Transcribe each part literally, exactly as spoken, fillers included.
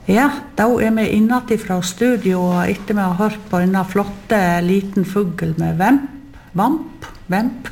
Ja, da er vi innat fra studio, og etter vi har hørt på en flotte liten fugl med vemp, vamp, vemp.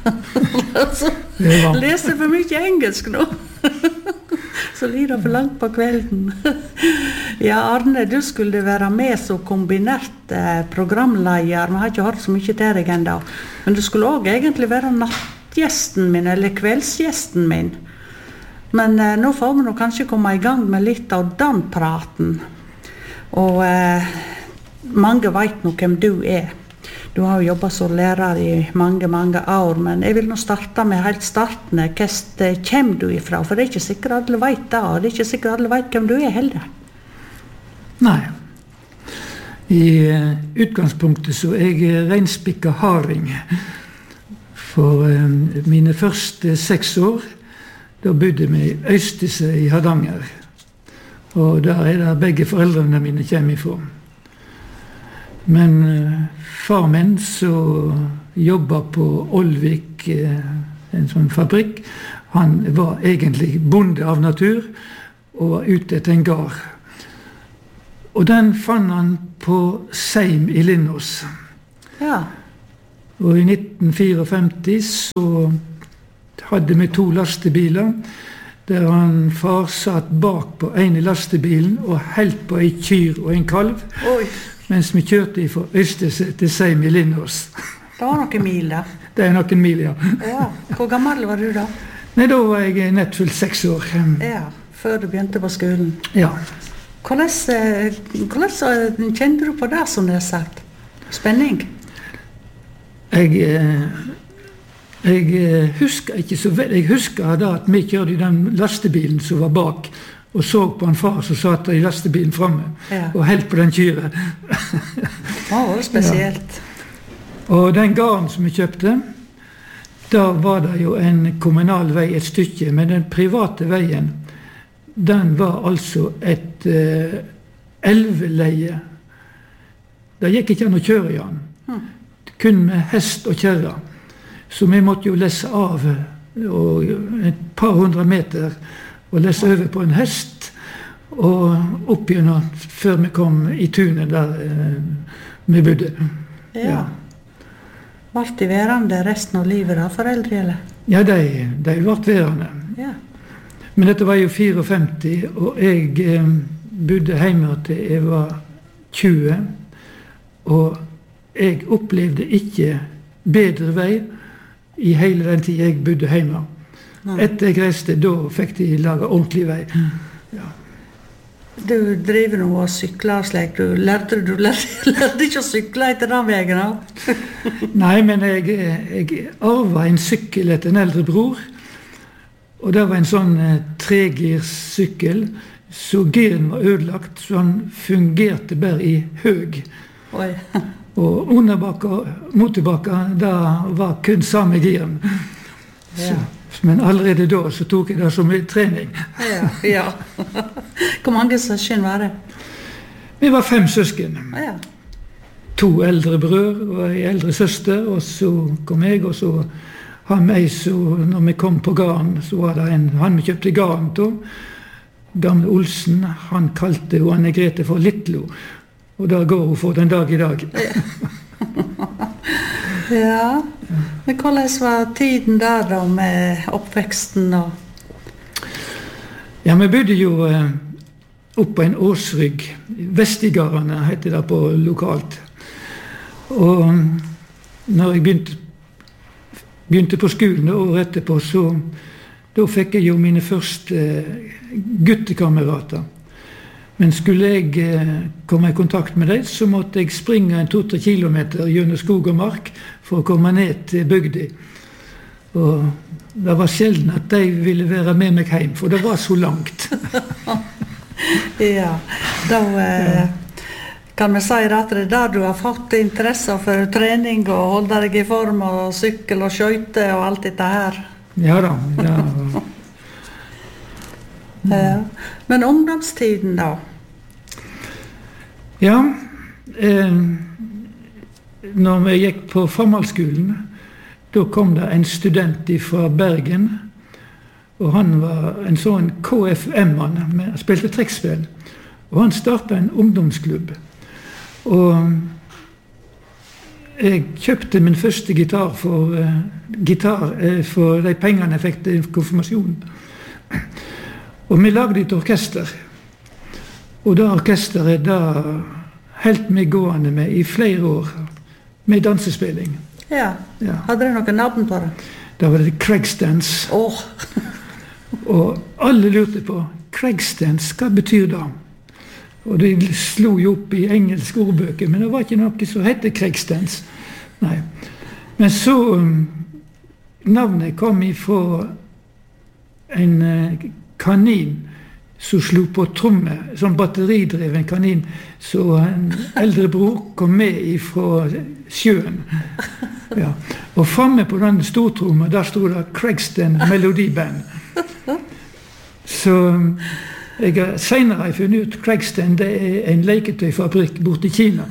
Leser for mye engelsk nå. Så lider for langt på kvelden. Ja, Arne, du skulle være med som kombinert eh, programleder. Vi har ikke hørt så mye til deg enda. Men du skulle også egentlig være nattgjesten min, eller kveldsgjesten min. Men eh, nå får vi nå kanskje komme i gang med litt av den praten. Og eh, mange vet nå hvem du er. Du har jo jobbet som lærer i mange, mange år, men jeg vil nå starte med helt starten. Hvor kommer du ifra? For det er ikke sikkert alle vet det, og det er ikke sikkert alle vet hvem du er heller. Nei. I utgangspunktet så er jeg reinspikket harding. For um, mine første seks år, da bodde vi i Øystese i Hardanger. Og der er det begge foreldrene mine kommer ifra. Men uh, far min så jobbet på Olvik, uh, en sånn fabrikk. Han var egentlig bonde av natur og var ute etter en gard. Og den fant han på Seim i Lindås. Ja. Og i nitten femtifire så hadde vi to lastebiler, der han far satt bak på en i lastebilen og helt på en kyr og en kalv. Oi. Mens vi kjørte fra Øystese til Seim i Lindås. Det var noen mil da. Det er noen mil, ja. Ja. Hvor gammel var du da? Nei, da var jeg nett fullt seks år. Ja, før du begynte på skolen. Ja. Hvordan, hvordan kjente du på det som det er sagt? Spenning? Jeg, jeg husker ikke så vel. Jeg husker da at vi kjørte i den lastebilen som var bak, og så på en far som satt i lastebilen fremme, ja. Og helt på den kyret. Det var spesielt. Ja. Og den gården som vi kjøpte, da var det jo en kommunal vei et stykke, men den private veien, den var altså et eh, elveleie. Det gikk ikke an å kjøre i den. Hmm. Kun med hest og kjerre. Så vi måtte jo lesse av og et par hundre meter og lesse over på en hest og opp gjennom før vi kom i tunet der eh, vi bodde. Ja. Var de værende resten av livet da, foreldre, eller? Ja, de, de var værende. Ja. Men dette var jo femtifire, og jeg eh, bodde hjemme til jeg var tjue, og jeg opplevde ikke bedre vei i hele den tid jeg bodde hjemme. Nei. Etter jeg reiste, da fikk de lage ordentlig vei. Ja. Du driver nå og sykler og slik. Du lærte, du lærte, lærte ikke å sykle etter den veien da? Nei, men jeg, jeg arvet en sykkel etter en eldre bror. Og det var en sånn eh, tregirssykkel, så giren var ødelagt, så han fungerte bare i høg. Oi. Og underbakka, motorbakka, da var kun samme giren. Ja. Men allerede da så tok jeg det som en trening. Ja, ja. Hvor mange søsken var det? Vi var fem søsken. Ja. To eldre brød og en eldre søster, og så kom jeg, og så han meg, så når vi kom på garden, så var det en, han vi kjøpte garden til, gamle Olsen, han kalte jo Anne Grete for Littlo, og da går hun for den dag i dag. Ja, men hvordan var tiden der da med oppveksten? Og... Ja, vi bodde jo eh, opp på en årsrygg, Vestigardene heter det på lokalt. Og når jeg begynte begynte på skolen året etterpå, så da fikk jeg jo mine første guttekamerater. Men skulle jeg eh, komme i kontakt med dem, så måtte jeg springe en to-tre kilometer gjennom skog og mark for å komme ned til bygda. Og det var sjelden at de ville være med meg hjem, for det var så langt. Ja, da... Eh... Ja. Kan vi si at det er der du har fått interesse for trening og holde deg i form og sykkel og skøyte og alt dette her? Ja da. Ja. Ja. Men ungdomstiden da? Ja, eh, når vi gikk på formalskolen, da kom det en student fra Bergen, og han var en sånn K F M-mann, han spilte trekkspill. Og han startet en ungdomsklubb. Og jeg kjøpte min første gitar for, uh, gitar, uh, for de pengene jeg fikk til konfirmasjonen. Og vi lagde et orkester. Og det orkesteret da helt meg gående med i flere år, med dansespilling. Ja. ja. Hadde dere noen navn på det? Da var det Craigstance. Oh. Og alle lurte på, Craigstance, hva betyr det? Og de slo jo opp i engelske ordbøker, men det var ikke noe som hette Craigstance. Nei. Men så, um, navnet kom ifra en uh, kanin som slo på tromme, sånn batteridreven kanin, så en eldre bror kom med ifra sjøen. Ja. Og fremme på den stortrommen, der stod det Craigston Melodiband. Så jeg har senere funnet ut Craigston, det er en leketøyfabrikk borte i Kina.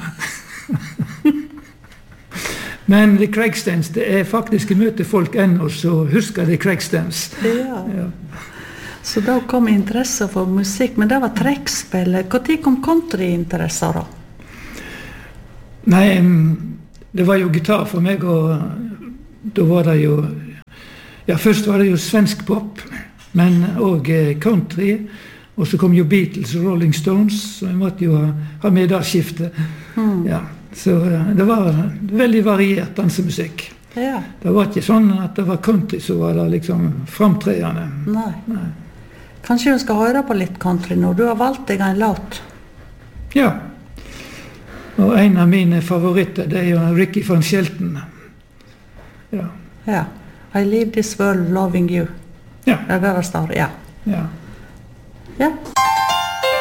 Men det Craigstons, det er faktisk møter folk ennå, så husker det Craigstons. Ja. Ja. Så da kom interesse for musikk, men det var trekkspill. Når kom countryinteresser da? Nei, det var jo gitar for meg, og da var det jo, ja, først var det jo svensk pop, men også country, og så kom jo Beatles og Rolling Stones, så jeg måtte jo ha, ha med det skiftet. Mm. Ja, så det var veldig variert dansemusikk. Ja. Det var ikke sånn at det var country som var det liksom framtredende. Nei. Nei. Kanskje du skal høre på litt country når du har valgt deg en låt? Ja. Og en av mine favoritter, det er jo Ricky Van Shelton. Ja. Ja. I leave this world loving you. Ja. Det er det det står, ja. Ja. Ja.